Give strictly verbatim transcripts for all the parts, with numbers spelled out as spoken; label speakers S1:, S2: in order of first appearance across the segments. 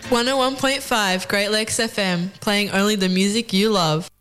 S1: one oh one point five Great Lakes F M, playing only the music you love.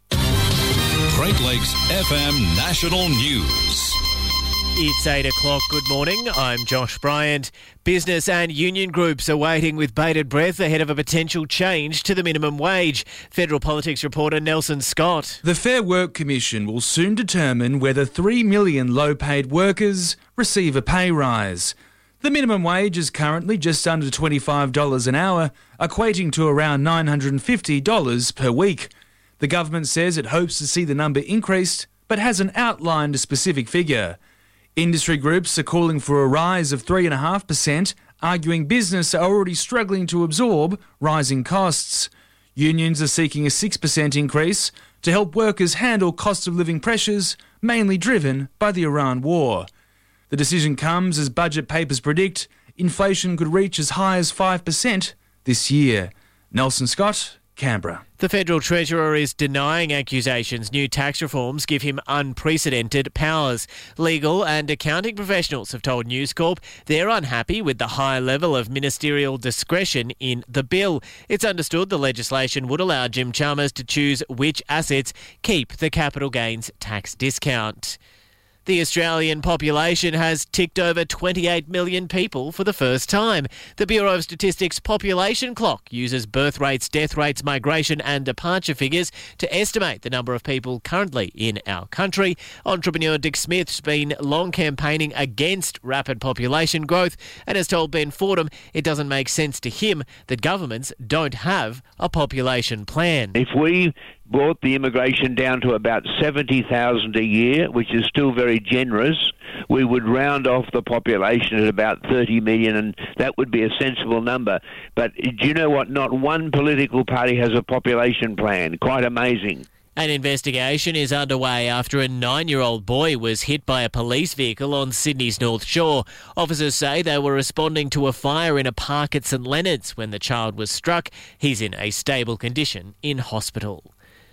S2: Great Lakes F M National News.
S3: It's eight o'clock. Good morning. I'm Josh Bryant. Business and union groups are waiting with bated breath ahead of a potential change to the minimum wage. Federal politics reporter Nelson Scott.
S4: The Fair Work Commission will soon determine whether three million low-paid workers receive a pay rise. The minimum wage is currently just under twenty-five dollars an hour, equating to around nine hundred fifty dollars per week. The government says it hopes to see the number increased, but hasn't outlined a specific figure. Industry groups are calling for a rise of three point five percent, arguing business are already struggling to absorb rising costs. Unions are seeking a six percent increase to help workers handle cost of living pressures, mainly driven by the Iran war. The decision comes as budget papers predict inflation could reach as high as five percent this year. Nelson Scott, Canberra.
S3: The Federal Treasurer is denying accusations new tax reforms give him unprecedented powers. Legal and accounting professionals have told News Corp they're unhappy with the high level of ministerial discretion in the bill. It's understood the legislation would allow Jim Chalmers to choose which assets keep the capital gains tax discount. The Australian population has ticked over twenty-eight million people for the first time. The Bureau of Statistics population clock uses birth rates, death rates, migration and departure figures to estimate the number of people currently in our country. Entrepreneur Dick Smith's been long campaigning against rapid population growth and has told Ben Fordham it doesn't make sense to him that governments don't have a population plan.
S5: If we brought the immigration down to about seventy thousand a year, which is still very generous, we would round off the population at about thirty million, and that would be a sensible number. But do you know what? Not one political party has a population plan. Quite amazing.
S3: An investigation is underway after a nine-year-old boy was hit by a police vehicle on Sydney's North Shore. Officers say they were responding to a fire in a park at St Leonard's when the child was struck. He's in a stable condition in hospital.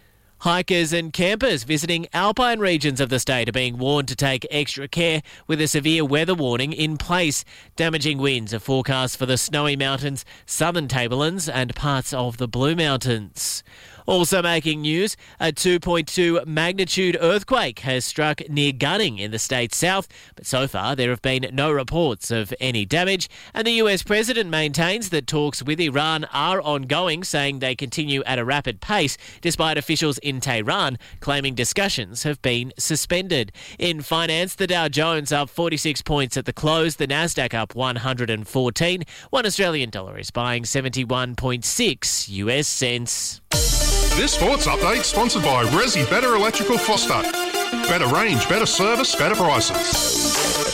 S3: Hikers and campers visiting alpine regions of the state are being warned to take extra care with a severe weather warning in place. Damaging winds are forecast for the Snowy Mountains, Southern Tablelands and parts of the Blue Mountains. Also making news, a two point two magnitude earthquake has struck near Gunning in the state's south, but so far there have been no reports of any damage, and the U S president maintains that talks with Iran are ongoing, saying they continue at a rapid pace, despite officials in Tehran claiming discussions have been suspended. In finance, the Dow Jones up forty-six points at the close, the Nasdaq up one hundred fourteen. One Australian dollar is buying seventy-one point six U S cents.
S6: This sports update sponsored by Resi Better Electrical Foster. Better range, better service, better prices.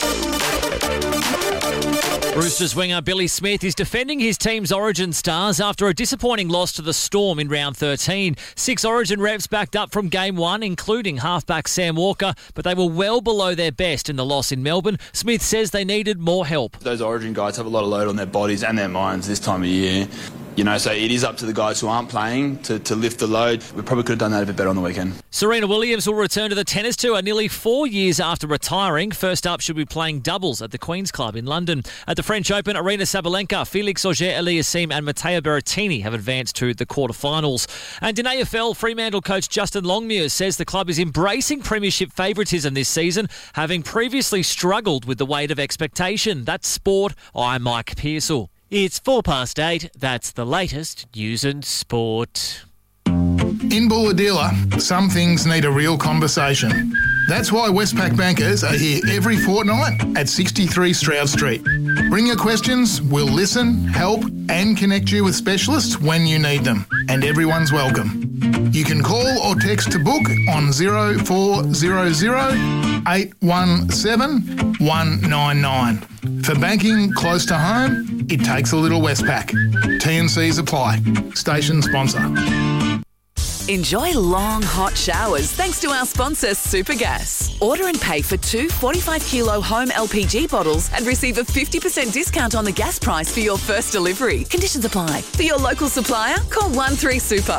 S7: Roosters winger Billy Smith is defending his team's Origin stars after a disappointing loss to the Storm in round thirteen. Six Origin reps backed up from game one, including halfback Sam Walker, but they were well below their best in the loss in Melbourne. Smith says they needed more help.
S8: Those Origin guys have a lot of load on their bodies and their minds this time of year. You know, so it is up to the guys who aren't playing to, to lift the load. We probably could have done that a bit better on the weekend.
S7: Serena Williams will return to the tennis tour nearly four years after retiring. First up, she'll be playing doubles at the Queen's Club in London. At the French Open, Arina Sabalenka, Felix Auger-Aliassime and Matteo Berrettini have advanced to the quarterfinals. And in A F L, Fremantle coach Justin Longmuir says the club is embracing premiership favouritism this season, having previously struggled with the weight of expectation. That's sport. I'm Mike Pearsall.
S3: It's four past eight. That's the latest news and sport.
S9: In Bulahdelah, some things need a real conversation. That's why Westpac bankers are here every fortnight at sixty-three Stroud Street. Bring your questions, we'll listen, help and connect you with specialists when you need them. And everyone's welcome. You can call or text to book on zero four zero zero eight one seven one nine nine. For banking close to home, it takes a little Westpac. T and Cs apply. Station sponsor.
S10: Enjoy long, hot showers thanks to our sponsor, Supergas. Order and pay for two forty-five kilo home L P G bottles and receive a fifty percent discount on the gas price for your first delivery. Conditions apply. For your local supplier, call one three super.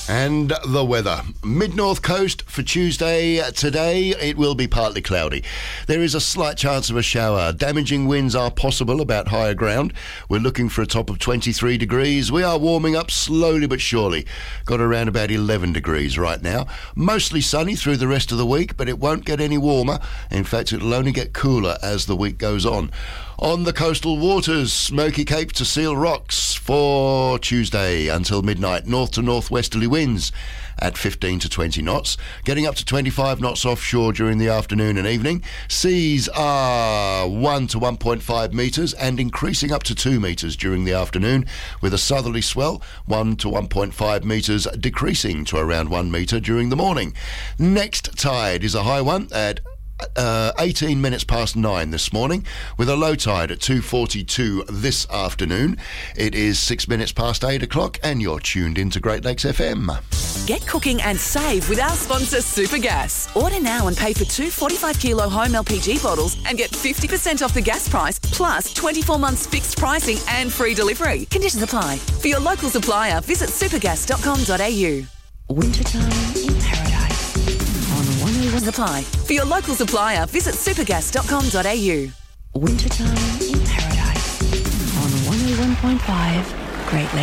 S11: And the weather. Mid-north coast for Tuesday. Today, it will be partly cloudy. There is a slight chance of a shower. Damaging winds are possible about higher ground. We're looking for a top of twenty-three degrees. We are warming up slowly but surely. Got around about eleven degrees right now. Mostly sunny through the rest of the week, but it won't get any warmer. In fact, it'll only get cooler as the week goes on. On the coastal waters, Smoky Cape to Seal Rocks for Tuesday until midnight. North to northwesterly winds at fifteen to twenty knots, getting up to twenty-five knots offshore during the afternoon and evening. Seas are one to one point five metres and increasing up to two metres during the afternoon, with a southerly swell one to one point five metres, decreasing to around one metre during the morning. Next tide is a high one at Uh, eighteen minutes past nine this morning, with a low tide at two forty-two this afternoon. It is six minutes past eight o'clock, and you're tuned into Great Lakes F M.
S10: Get cooking and save with our sponsor Supergas. Order now and pay for two forty-five kilo home L P G bottles and get fifty percent off the gas price, plus twenty-four months fixed pricing and free delivery. Conditions apply. For your local supplier, visit supergas dot com dot a u. Wintertime in paradise. On one oh one Supply. For your local supplier, visit supergas dot com dot a u. Wintertime in paradise. On one oh one point five Great Lakes.